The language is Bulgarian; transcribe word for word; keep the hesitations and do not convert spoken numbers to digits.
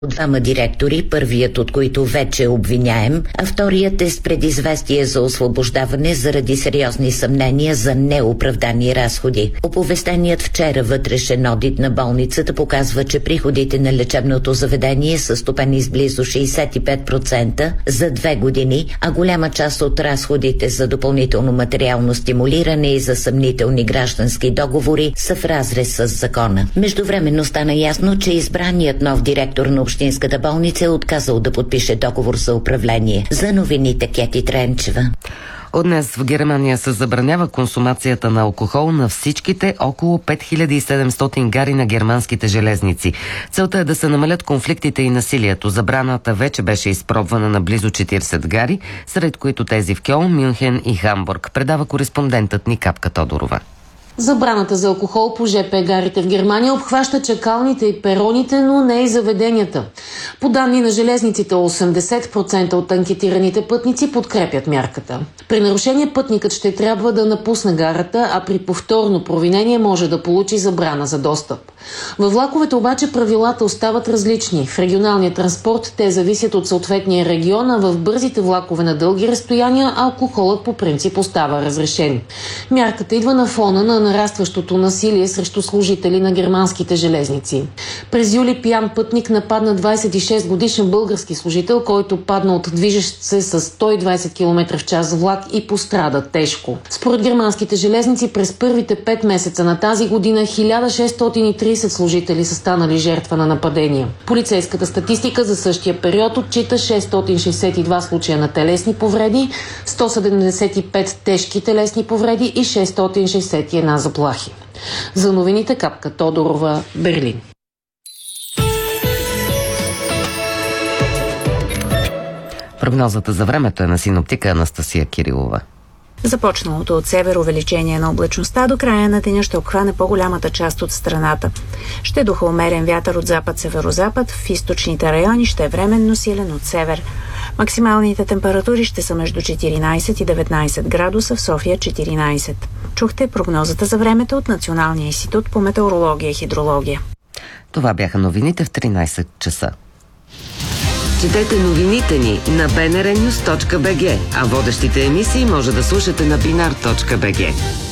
Двама директори, първият от които вече е обвиняем, а вторият е с предизвестие за освобождаване заради сериозни съмнения за неоправдани разходи. Оповестеният вчера вътрешен одит на болницата показва, че приходите на лечебното заведение са стопени с близо шейсет и пет процента за две години, а голяма част от разходите за допълнително материално стимулиране и за съмнителни граждански договори са в разрез с закона. Междувременно стана ясно, че избраният нов директор на Общинската болница е отказал да подпише договор за управление. За новините Кети Тренчева. От днес в Германия се забранява консумацията на алкохол на всичките около пет хиляди и седемстотин гари на германските железници. Целта е да се намалят конфликтите и насилието. Забраната вече беше изпробвана на близо четирийсет гари, сред които тези в Кьолн, Мюнхен и Хамбург. Предава кореспондентът ни Капка Тодорова. Забраната за алкохол по ЖП гарите в Германия обхваща чакалните и пероните, но не и заведенията. По данни на железниците, осемдесет процента от анкетираните пътници подкрепят мярката. При нарушение пътникът ще трябва да напусне гарата, а при повторно провинение може да получи забрана за достъп. Във влаковете обаче правилата остават различни. В регионалния транспорт те зависят от съответния регион, а в бързите влакове на дълги разстояния алкохолът по принцип остава разрешен. Мярката идва на фона на нарастващото насилие срещу служители на германските железници. През юли пиян пътник нападна двадесет и шест годишен български служител, който падна от движещ се с сто и двадесет километра в час влак и пострада тежко. Според германските железници през първите пет месеца на тази година хиляда шестстотин и тридесет служители са станали жертва на нападения. Полицейската статистика за същия период отчита шестстотин шейсет и два случая на телесни повреди, сто седемдесет и пет тежки телесни повреди и шестстотин шейсет и една заплахи. За новините Капка Тодорова, Берлин. Прогнозата за времето е на синоптика Анастасия Кирилова. Започналото от север увеличение на облачността до края на деня ще обхване по-голямата част от страната. Ще духа умерен вятър от запад-северозапад, в източните райони ще е временно силен от север. Максималните температури ще са между четиринадесет и деветнадесет градуса, в София четиринадесет. Чухте прогнозата за времето от Националния институт по метеорология и хидрология. Това бяха новините в тринадесет часа. Четете новините ни на би ен ар нюс точка би джи, а водещите емисии може да слушате на бинар точка би джи.